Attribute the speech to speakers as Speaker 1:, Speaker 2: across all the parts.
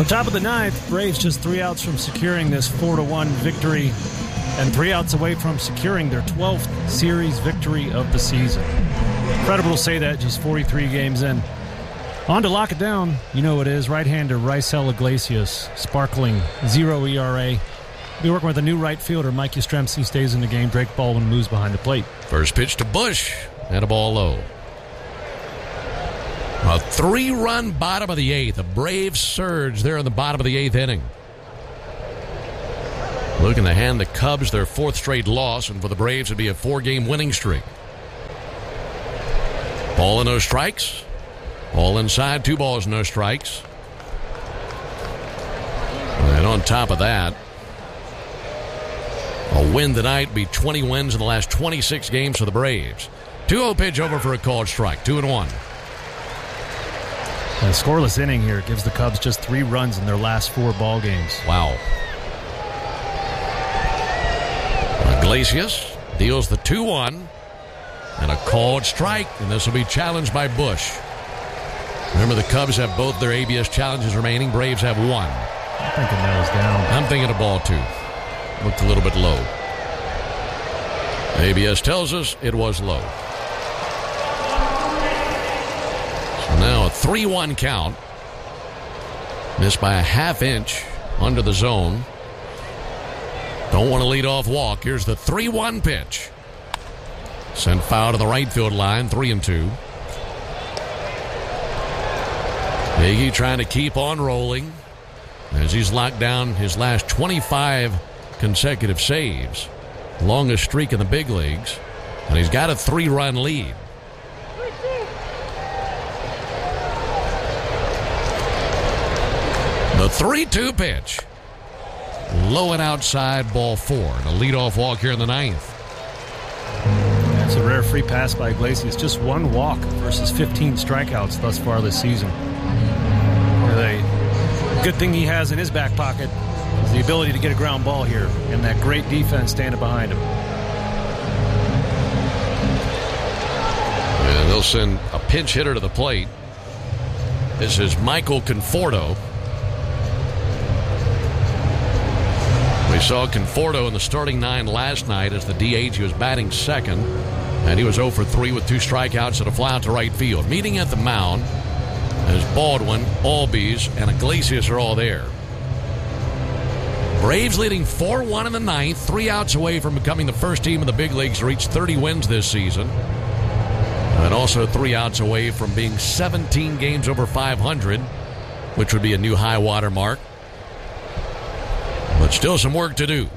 Speaker 1: On top of the ninth, Braves just 3 outs from securing this 4-1 victory and 3 outs away from securing their 12th series victory of the season. Incredible to say that just 43 games in. On to lock it down. You know it is. Right-hander Raisel Iglesias, sparkling 0 ERA. Be working with a new right fielder. Mike Yastrzemski stays in the game. Drake Baldwin moves behind the plate.
Speaker 2: First pitch to Bush and a ball low. A 3-run bottom of the 8th. A Braves surge there in the bottom of the 8th inning. Looking to hand the Cubs their 4th straight loss, and for the Braves it'd be a 4-game winning streak. Ball and no strikes. All inside, 2 balls, no strikes. And on top of that, a win tonight, be 20 wins in the last 26 games for the Braves. 2-0 pitch over for a called strike. 2-1.
Speaker 1: A scoreless inning here gives the Cubs just 3 runs in their last 4 ball games.
Speaker 2: Wow. Iglesias deals the 2-1 and a called strike, and this will be challenged by Bush. Remember, the Cubs have both their ABS challenges remaining. Braves have 1.
Speaker 1: I'm thinking that was down.
Speaker 2: I'm thinking a ball 2. Looked a little bit low. ABS tells us it was low. So now a 3-1 count. Missed by a half-inch under the zone. Don't want to lead off walk. Here's the 3-1 pitch. Sent foul to the right field line. 3-2. Iggy trying to keep on rolling as he's locked down his last 25 consecutive saves. Longest streak in the big leagues. And he's got a 3-run lead. The 3-2 pitch. Low and outside, ball 4. And a leadoff walk here in the 9th.
Speaker 1: That's a rare free pass by Iglesias. Just 1 walk versus 15 strikeouts thus far this season. The good thing he has in his back pocket is the ability to get a ground ball here and that great defense standing behind him.
Speaker 2: And they'll send a pinch hitter to the plate. This is Michael Conforto. We saw Conforto in the starting 9 last night as the DH. He was batting second, and he was 0 for 3 with 2 strikeouts and a fly out to right field. Meeting at the mound as Baldwin, Albies, and Iglesias are all there. Braves leading 4-1 in the 9th, 3 outs away from becoming the first team in the big leagues to reach 30 wins this season. And also 3 outs away from being 17 games over 500, which would be a new high water mark. But still some work to do.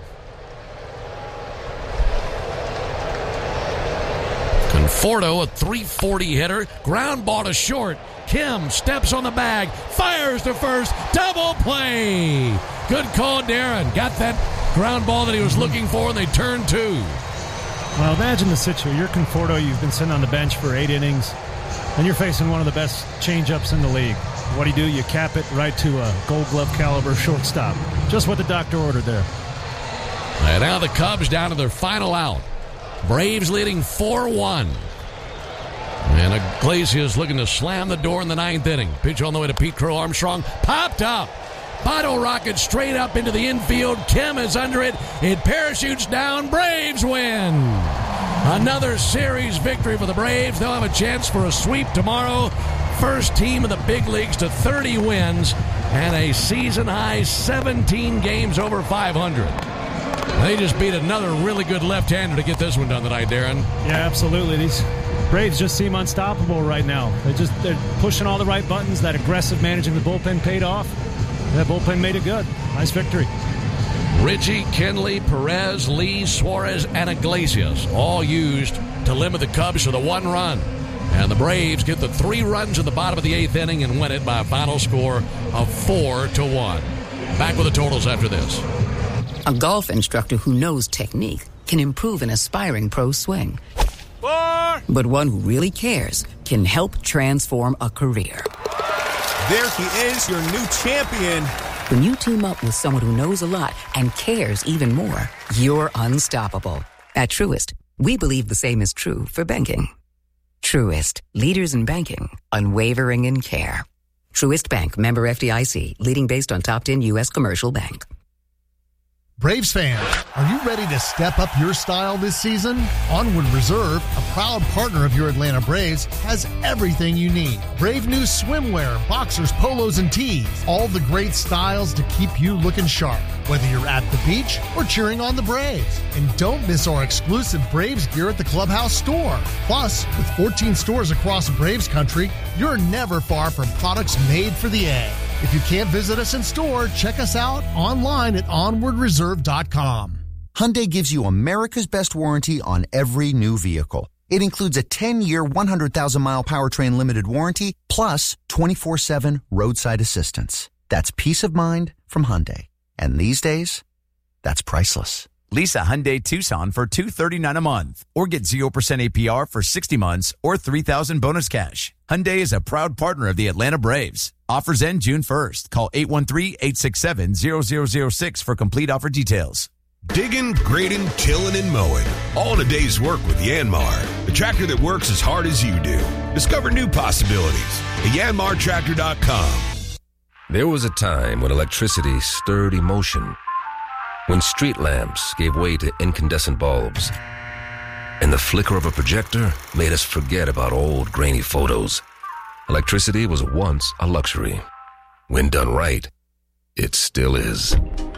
Speaker 2: Conforto, a .340 hitter. Ground ball to short. Kim steps on the bag. Fires to first. Double play. Good call, Darren. Got that ground ball that he was looking for, and they turn 2.
Speaker 1: Well, imagine the situation. You're Conforto. You've been sitting on the bench for 8 innings, and you're facing one of the best changeups in the league. What do? You cap it right to a Gold Glove caliber shortstop. Just what the doctor ordered there.
Speaker 2: And now the Cubs down to their final out. Braves leading 4-1. And Iglesias looking to slam the door in the 9th inning. Pitch on the way to Pete Crow Armstrong. Popped up. Bottle rocket straight up into the infield. Kim is under it. It parachutes down. Braves win. Another series victory for the Braves. They'll have a chance for a sweep tomorrow. First team in the big leagues to 30 wins and a season-high 17 games over 500. They just beat another really good left-hander to get this one done tonight, Darren.
Speaker 1: Yeah, absolutely. These Braves just seem unstoppable right now. They're pushing all the right buttons. That aggressive managing the bullpen paid off. That bullpen made it good. Nice victory.
Speaker 2: Ritchie, Kenley, Perez, Lee, Suarez, and Iglesias all used to limit the Cubs to the 1 run. And the Braves get the 3 runs at the bottom of the 8th inning and win it by a final score of 4-1. Back with the totals after this.
Speaker 3: A golf instructor who knows technique can improve an aspiring pro's swing.
Speaker 4: 4.
Speaker 3: But one who really cares can help transform a career.
Speaker 4: There he is, your new champion.
Speaker 3: When you team up with someone who knows a lot and cares even more, you're unstoppable. At Truist, we believe the same is true for banking. Truist, leaders in banking, unwavering in care. Truist Bank, member FDIC, leading based on top 10 U.S. commercial bank.
Speaker 5: Braves fans, are you ready to step up your style this season? Onward Reserve, a proud partner of your Atlanta Braves, has everything you need. Brave new swimwear, boxers, polos, and tees. All the great styles to keep you looking sharp, whether you're at the beach or cheering on the Braves. And don't miss our exclusive Braves gear at the Clubhouse store. Plus, with 14 stores across Braves country, you're never far from products made for the A. If you can't visit us in store, check us out online at onwardreserve.com.
Speaker 6: Hyundai gives you America's best warranty on every new vehicle. It includes a 10-year, 100,000-mile powertrain limited warranty, plus 24/7 roadside assistance. That's peace of mind from Hyundai. And these days, that's priceless.
Speaker 7: Lease a Hyundai Tucson for $239 a month, or get 0% APR for 60 months or $3,000 bonus cash. Hyundai is a proud partner of the Atlanta Braves. Offers end June 1st. Call 813-867-0006 for complete offer details.
Speaker 8: Digging, grading, tilling, and mowing. All in a day's work with Yanmar, the tractor that works as hard as you do. Discover new possibilities at yanmartractor.com.
Speaker 9: There was a time when electricity stirred emotion, when street lamps gave way to incandescent bulbs, and the flicker of a projector made us forget about old grainy photos. Electricity was once a luxury. When done right, it still is.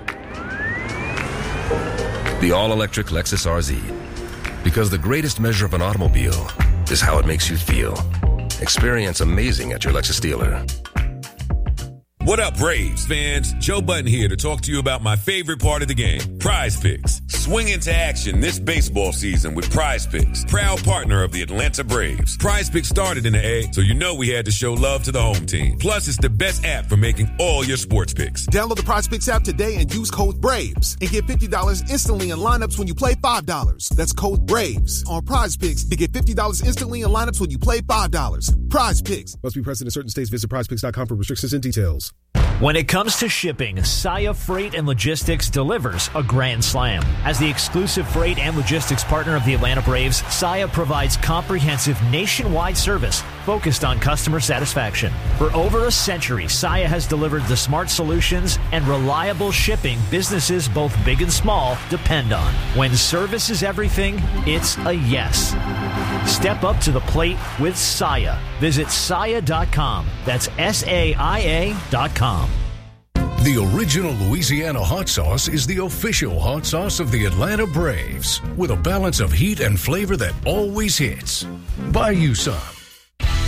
Speaker 9: The all-electric Lexus RZ. Because the greatest measure of an automobile is how it makes you feel. Experience amazing at your Lexus dealer.
Speaker 10: What up, Braves fans? Joe Button here to talk to you about my favorite part of the game, Prize Picks. Swing into action this baseball season with Prize Picks, proud partner of the Atlanta Braves. Prize Picks started in the A, so you know we had to show love to the home team. Plus, it's the best app for making all your sports picks.
Speaker 4: Download the Prize Picks app today and use code BRAVES and get $50 instantly in lineups when you play $5. That's code BRAVES on Prize Picks to get $50 instantly in lineups when you play $5. Prize Picks.
Speaker 11: Must be present in certain states. Visit prizepicks.com for restrictions and details.
Speaker 12: When it comes to shipping, Saia Freight and Logistics delivers a grand slam. As the exclusive freight and logistics partner of the Atlanta Braves, Saia provides comprehensive nationwide service focused on customer satisfaction. For over a century, Saia has delivered the smart solutions and reliable shipping businesses both big and small depend on. When service is everything, it's a yes. Step up to the plate with Saia. Visit Saia.com. That's SAIA.com.
Speaker 13: The original Louisiana hot sauce is the official hot sauce of the Atlanta Braves, with a balance of heat and flavor that always hits. Buy you some